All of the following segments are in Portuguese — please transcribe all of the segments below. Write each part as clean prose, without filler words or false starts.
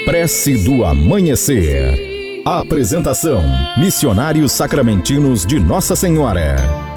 Prece do Amanhecer. Apresentação: Missionários Sacramentinos de Nossa Senhora.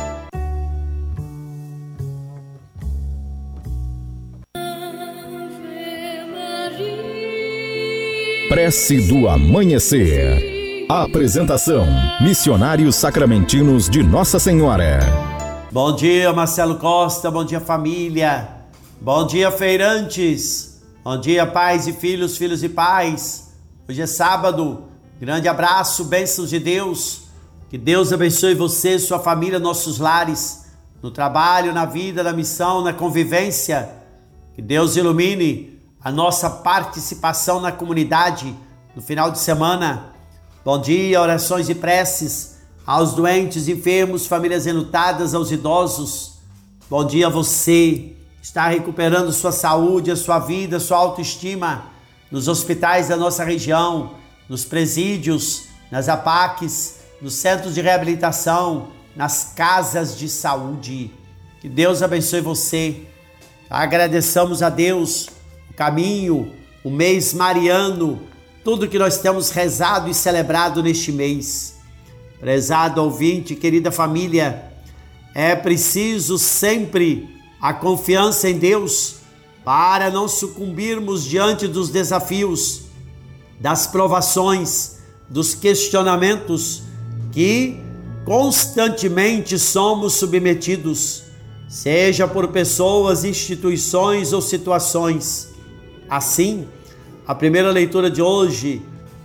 Prece do Amanhecer. Apresentação: Missionários Sacramentinos de Nossa Senhora. Bom dia, Marcelo Costa. Bom dia, família. Bom dia, feirantes. Bom dia, pais e filhos, filhos e pais. Hoje é sábado. Grande abraço, bênçãos de Deus. Que Deus abençoe você, sua família, nossos lares, no trabalho, na vida, na missão, na convivência. Que Deus ilumine a nossa participação na comunidade no final de semana. Bom dia, orações e preces aos doentes, enfermos, famílias enlutadas, aos idosos. Bom dia a você. Está recuperando sua saúde, a sua vida, sua autoestima nos hospitais da nossa região, nos presídios, nas APACs, nos centros de reabilitação, nas casas de saúde. Que Deus abençoe você. Agradeçamos a Deus o caminho, o mês mariano, tudo que nós temos rezado e celebrado neste mês. Prezado ouvinte, querida família, é preciso sempre a confiança em Deus para não sucumbirmos diante dos desafios, das provações, dos questionamentos que constantemente somos submetidos, seja por pessoas, instituições ou situações. Assim, a primeira leitura de hoje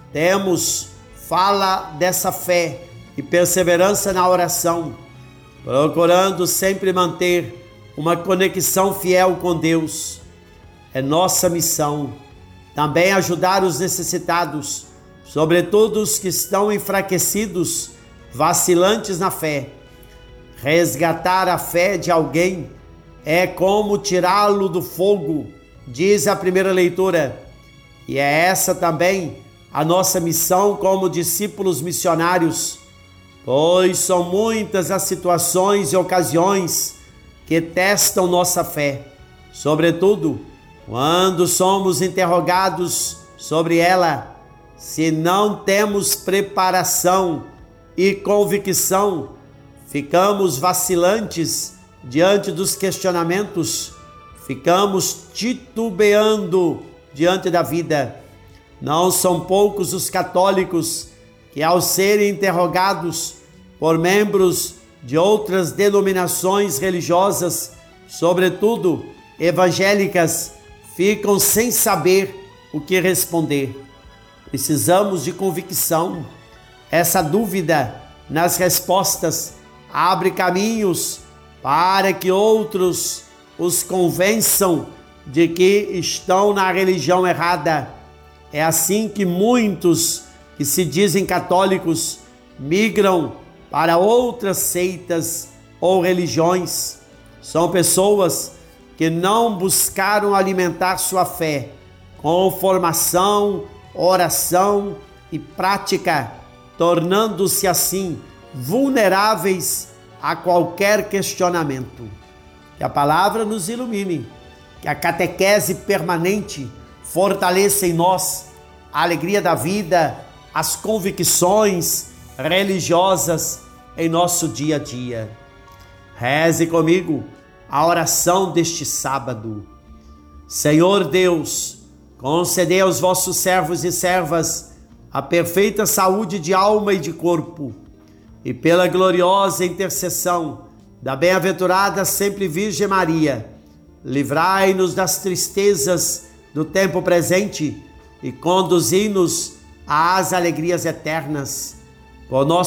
fala dessa fé e perseverança na oração, procurando sempre manter uma conexão fiel com Deus. É nossa missão também ajudar os necessitados, sobretudo os que estão enfraquecidos, vacilantes na fé. Resgatar a fé de alguém é como tirá-lo do fogo, diz a primeira leitura. E é essa também a nossa missão como discípulos missionários, pois são muitas as situações e ocasiões que testam nossa fé, sobretudo quando somos interrogados sobre ela. Se não temos preparação e convicção, ficamos vacilantes diante dos questionamentos, ficamos titubeando diante da vida. Não são poucos os católicos que, ao serem interrogados por membros de outras denominações religiosas, sobretudo evangélicas, ficam sem saber o que responder. Precisamos de convicção. Essa dúvida nas respostas abre caminhos para que outros os convençam de que estão na religião errada. É assim que muitos que se dizem católicos migram para outras seitas ou religiões. São pessoas que não buscaram alimentar sua fé com formação, oração e prática, tornando-se assim vulneráveis a qualquer questionamento. Que a palavra nos ilumine, que a catequese permanente fortaleça em nós a alegria da vida, as convicções religiosas em nosso dia a dia. Reze comigo a oração deste sábado. Senhor Deus, concedei aos vossos servos e servas a perfeita saúde de alma e de corpo, e pela gloriosa intercessão da bem-aventurada sempre Virgem Maria, livrai-nos das tristezas do tempo presente e conduzi-nos às alegrias eternas. Por nosso